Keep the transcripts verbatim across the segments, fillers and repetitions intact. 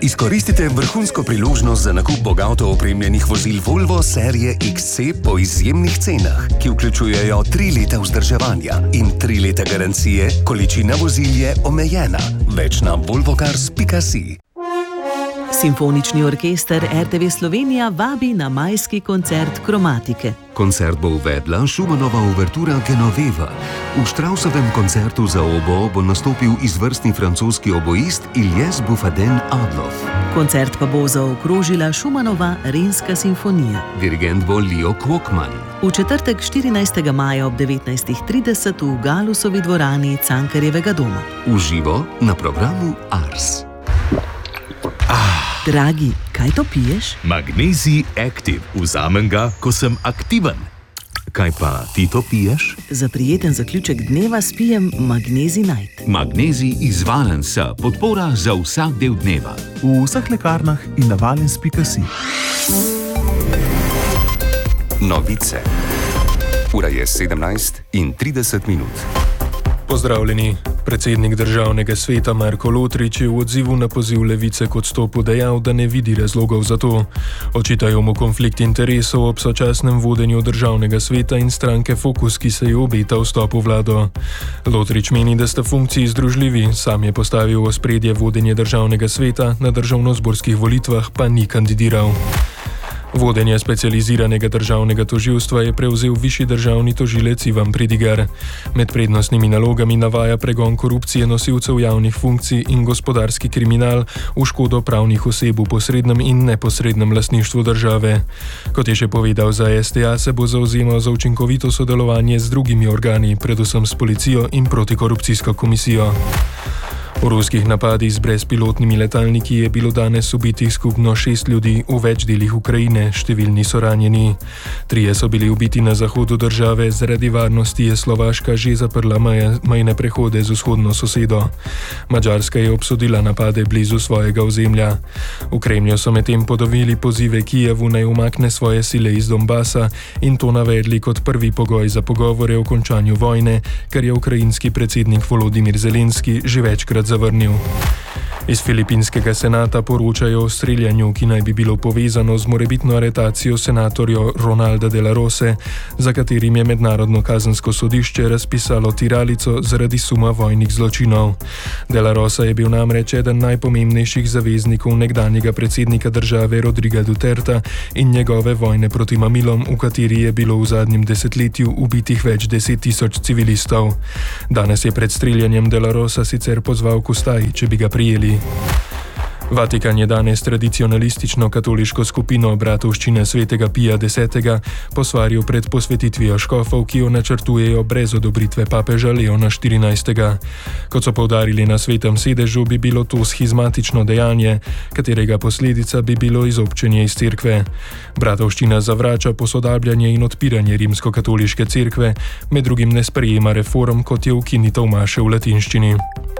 Izkoristite vrhunsko priložnost za nakup bogato opremljenih vozil Volvo serije X C po izjemnih cenah, ki vključujejo tri leta vzdrževanja in tri leta garancije, količina vozil je omejena. Več na volvocars pika si. Simfonični orkester R T V Slovenija vabi na majski koncert Kromatike. Koncert bo uvedla Schumannova uvertura Genoveva. V Straussovem koncertu za obo bo nastopil izvrstni francoski oboist Ilyes Bufaden-Adloff. Koncert pa bo zaokrožila Schumannova Renska simfonija. Dirigent bo Leo Kvokman. V četrtek štirinajstega maja ob devetnajstih trideset v Galusovi dvorani Cankarjevega doma. V živo na programu Ars. Dragi, kaj to piješ? Magnezij Active. Vzamem ga, ko sem aktiven. Kaj pa ti to piješ? Za prijeten zaključek dneva spijem Magnezij Night. Magnezij iz Valensa. Podpora za vsak del dneva. V vseh lekarnah in na valens pika si. Novice. Ura je sedemnajst in trideset minut. Pozdravljeni. Predsednik državnega sveta Marko Lotrič je v odzivu na poziv Levice k odstopu dejal, da ne vidi razlogov za to. Očitajo mu konflikt interesov ob sočasnem vodenju državnega sveta in stranke Fokus, ki se je obeta vstop v vlado. Lotrič meni, da sta funkciji združljivi, sam je postavil v ospredje vodenje državnega sveta, na državnozborskih volitvah pa ni kandidiral. Vodenje specializiranega državnega tožilstva je prevzel višji državni tožilec Ivan Pridigar. Med prednostnimi nalogami navaja pregon korupcije nosilcev javnih funkcij in gospodarski kriminal v škodo pravnih oseb v posrednem in neposrednem lastništvu države. Kot je še povedal za S T A, se bo zavzemal za učinkovito sodelovanje z drugimi organi, predvsem s policijo in protikorupcijsko komisijo. V ruskih napadih z brezpilotnimi letalniki je bilo danes ubitih skupno šest ljudi v več delih Ukrajine, številni so ranjeni. Trije so bili ubiti na zahodu države, zaradi varnosti je Slovaška že zaprla mejne prehode z vzhodno sosedo. Madžarska je obsodila napade blizu svojega ozemlja. V Kremlju so medtem podovili pozive Kijevu naj umakne svoje sile iz Donbasa in to navedli kot prvi pogoj za pogovore o končanju vojne, kar je ukrajinski predsednik Volodimir Zelenski že večkrat zavrnil. Iz filipinskega senata poročajo o streljanju, ki naj bi bilo povezano z morebitno aretacijo senatorja Ronalda de la Rose, za katerim je mednarodno kazensko sodišče razpisalo tiralico zaradi suma vojnih zločinov. De la Rosa je bil namreč eden najpomembnejših zaveznikov nekdanjega predsednika države Rodriga Duterta in njegove vojne proti mamilom, v kateri je bilo v zadnjem desetletju ubitih več deset tisoč civilistov. Danes je pred streljanjem De la Rosa sicer pozval k ustaji, če bi ga prijeli. Vatikan je danes tradicionalistično katoliško skupino Bratovščine svetega Pija desetega posvaril pred posvetitvijo škofov, ki jo načrtujejo brez odobritve papeža Leona štirinajstega. Kot so poudarili na svetem sedežu, bi bilo to schizmatično dejanje, katerega posledica bi bilo izobčenje iz cerkve. Bratovščina zavrača posodabljanje in odpiranje rimskokatoliške cerkve, med drugim ne sprejema reform, kot je ukinitev maše v latinščini.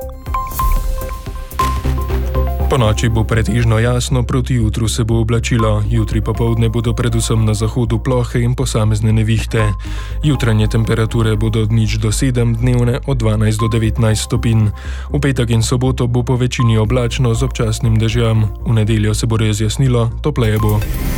Po noči bo pretežno jasno, proti jutru se bo oblačilo. Jutri popoldne bodo predvsem na zahodu plohe in posamezne nevihte. Jutranje temperature bodo od nič do sedem, dnevne od dvanajst do devetnajst stopinj. V petek in soboto bo po večini oblačno z občasnim dežjem. V nedeljo se bo razjasnilo, topleje bo.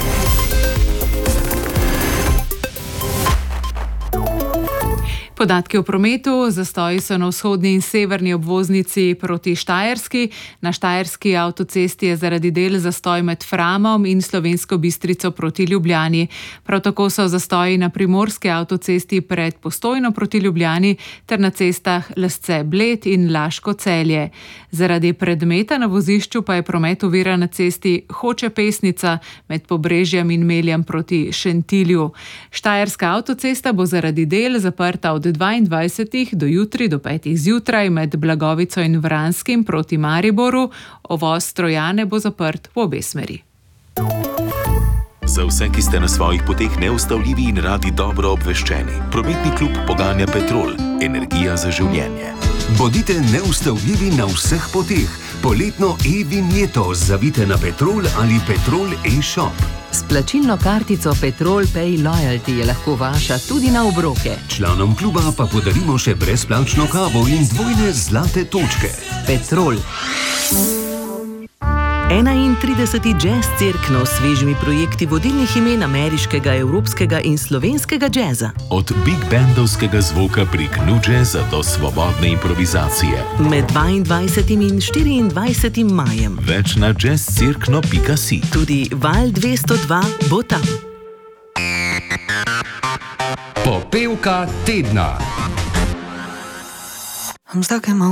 Podatki o prometu. Zastoji so na vzhodni in severni obvoznici proti Štajerski. Na Štajerski avtocesti je zaradi del zastoj med Framom in Slovensko Bistrico proti Ljubljani. Prav tako so zastoji na primorski avtocesti pred Postojno proti Ljubljani ter na cestah Lesce-Bled in Laško-Celje. Zaradi predmeta na vozišču pa je promet oviran na cesti Hoče-Pesnica med Pobrežjem in Meljem proti Šentilju. Štajerska avtocesta bo zaradi del zaprta od dvaindvajsetih do jutri do petih zjutraj med Blagovico in Vranskim proti Mariboru. Ovoz Trojane bo zaprt v obe smeri. Za vse, ki ste na svojih poteh neustavljivi in radi dobro obveščeni, prometni klub poganja Petrol, energija za življenje. Bodite neustavljivi na vseh poteh. Poletno e-vinjeto zavite na Petrol ali Petrol e-shop. S plačilno kartico Petrol Pay Loyalty je lahko vaša tudi na obroke. Članom kluba pa podarimo še brezplačno kavo in dvojne zlate točke. Petrol. enaintrideseti Jazz Cirkno s svežimi projekti vodilnih imen ameriškega, evropskega in slovenskega jazza. Od big bandovskega zvoka prek nu jazza do svobodne improvizacije. Med dvaindvajsetim in štiriindvajsetim majem. Več na jazz cirkno pika si. Tudi Val dvesto dva bo tam. Popevka tedna. I'm stuck in my